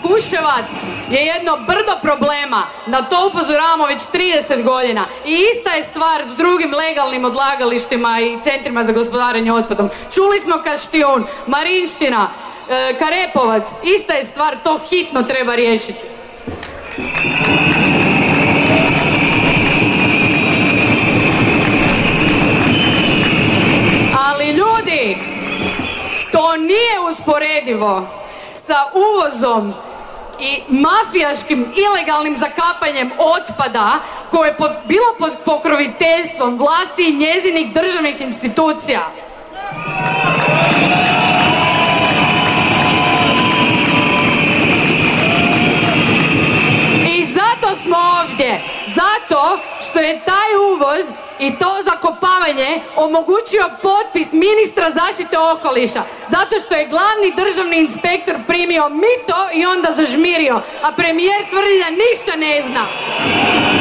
Kuševac je jedno brdo problema. Na to upozoravamo već 30 godina. I ista je stvar s drugim legalnim odlagalištima i centrima za gospodarenje otpadom. Čuli smo Kaštijun, Marinština, Karepovac. Ista je stvar, to hitno treba riješiti. Ali ljudi, to nije usporedivo sa uvozom i mafijaškim ilegalnim zakapanjem otpada koje je bilo pod pokroviteljstvom vlasti i njezinih državnih institucija. I zato smo ovdje. Zato što je taj uvoz i to zakopavanje omogućio potpis ministra zaštite okoliša. Zato što je glavni državni inspektor primio mito i onda zažmirio. A premijer tvrdi da ništa ne zna.